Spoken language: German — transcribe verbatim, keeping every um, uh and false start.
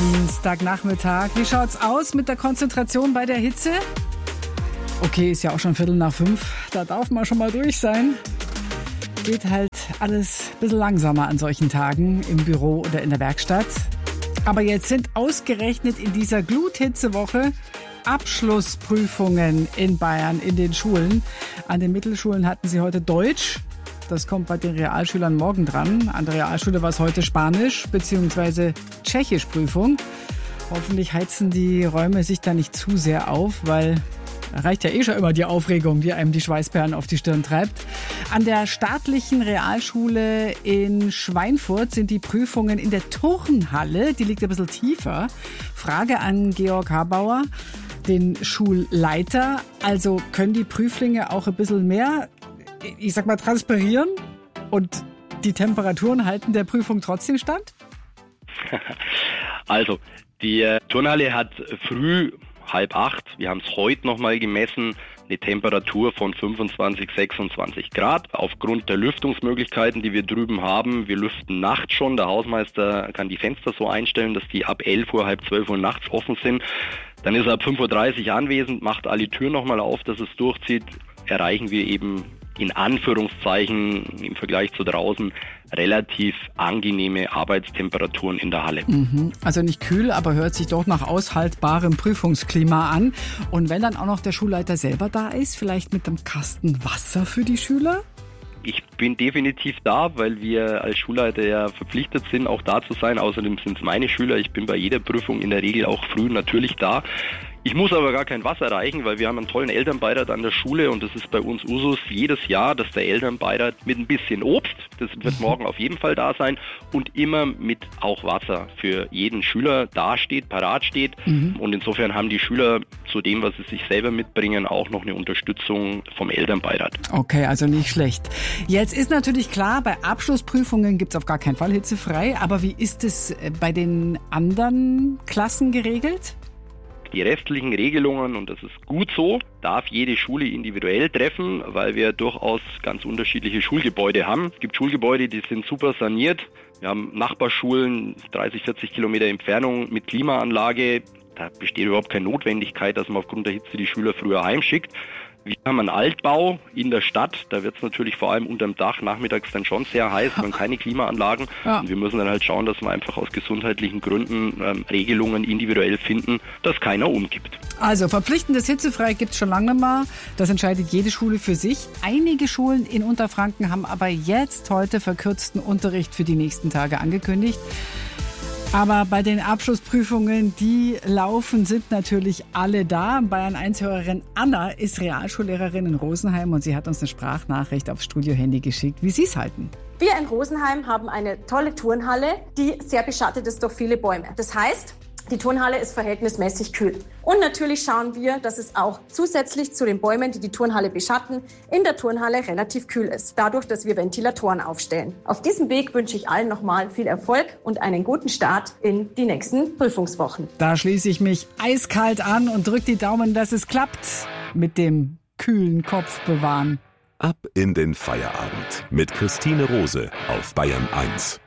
Dienstagnachmittag. Wie schaut's aus mit der Konzentration bei der Hitze? Okay, ist ja auch schon Viertel nach fünf. Da darf man schon mal durch sein. Geht halt alles ein bisschen langsamer an solchen Tagen im Büro oder in der Werkstatt. Aber jetzt sind ausgerechnet in dieser Gluthitzewoche Abschlussprüfungen in Bayern in den Schulen. An den Mittelschulen hatten sie heute Deutsch. Das kommt bei den Realschülern morgen dran. An der Realschule war es heute Spanisch bzw. Tschechisch-Prüfung. Hoffentlich heizen die Räume sich da nicht zu sehr auf, weil da reicht ja eh schon immer die Aufregung, die einem die Schweißperlen auf die Stirn treibt. An der staatlichen Realschule in Schweinfurt sind die Prüfungen in der Turnhalle. Die liegt ein bisschen tiefer. Frage an Georg Habauer, den Schulleiter. Also können die Prüflinge auch ein bisschen mehr, ich sag mal, transpirieren und die Temperaturen halten der Prüfung trotzdem stand? Also, die äh, Turnhalle hat früh halb acht, wir haben es heute nochmal gemessen, eine Temperatur von fünfundzwanzig, sechsundzwanzig Grad. Aufgrund der Lüftungsmöglichkeiten, die wir drüben haben, wir lüften nachts schon, der Hausmeister kann die Fenster so einstellen, dass die ab elf Uhr, halb zwölf Uhr nachts offen sind. Dann ist er ab fünf Uhr dreißig anwesend, macht alle Türen nochmal auf, dass es durchzieht, erreichen wir eben in Anführungszeichen im Vergleich zu draußen relativ angenehme Arbeitstemperaturen in der Halle. Mhm. Also nicht kühl, aber hört sich doch nach aushaltbarem Prüfungsklima an. Und wenn dann auch noch der Schulleiter selber da ist, vielleicht mit einem Kasten Wasser für die Schüler? Ich bin definitiv da, weil wir als Schulleiter ja verpflichtet sind, auch da zu sein. Außerdem sind es meine Schüler. Ich bin bei jeder Prüfung in der Regel auch früh natürlich da. Ich muss aber gar kein Wasser reichen, weil wir haben einen tollen Elternbeirat an der Schule und das ist bei uns Usus jedes Jahr, dass der Elternbeirat mit ein bisschen Obst, das wird morgen auf jeden Fall da sein, und immer mit auch Wasser für jeden Schüler dasteht, parat steht. Mhm. Und insofern haben die Schüler zu dem, was sie sich selber mitbringen, auch noch eine Unterstützung vom Elternbeirat. Okay, also nicht schlecht. Jetzt ist natürlich klar, bei Abschlussprüfungen gibt es auf gar keinen Fall hitzefrei, aber wie ist es bei den anderen Klassen geregelt? Die restlichen Regelungen, und das ist gut so, darf jede Schule individuell treffen, weil wir durchaus ganz unterschiedliche Schulgebäude haben. Es gibt Schulgebäude, die sind super saniert. Wir haben Nachbarschulen, dreißig, vierzig Kilometer Entfernung mit Klimaanlage. Da besteht überhaupt keine Notwendigkeit, dass man aufgrund der Hitze die Schüler früher heimschickt. Wir haben einen Altbau in der Stadt, da wird es natürlich vor allem unterm Dach nachmittags dann schon sehr heiß, wir haben keine Klimaanlagen ja. Und wir müssen dann halt schauen, dass wir einfach aus gesundheitlichen Gründen ähm, Regelungen individuell finden, dass keiner umkippt. Also verpflichtendes Hitzefrei gibt es schon lange mal, das entscheidet jede Schule für sich. Einige Schulen in Unterfranken haben aber jetzt heute verkürzten Unterricht für die nächsten Tage angekündigt. Aber bei den Abschlussprüfungen, die laufen, sind natürlich alle da. Bayern eins Hörerin Anna ist Realschullehrerin in Rosenheim und sie hat uns eine Sprachnachricht aufs Studio-Handy geschickt, wie Sie es halten. Wir in Rosenheim haben eine tolle Turnhalle, die sehr beschattet ist durch viele Bäume. Das heißt, die Turnhalle ist verhältnismäßig kühl. Und natürlich schauen wir, dass es auch zusätzlich zu den Bäumen, die die Turnhalle beschatten, in der Turnhalle relativ kühl ist. Dadurch, dass wir Ventilatoren aufstellen. Auf diesem Weg wünsche ich allen nochmal viel Erfolg und einen guten Start in die nächsten Prüfungswochen. Da schließe ich mich eiskalt an und drücke die Daumen, dass es klappt mit dem kühlen Kopf bewahren. Ab in den Feierabend mit Christine Rose auf Bayern eins.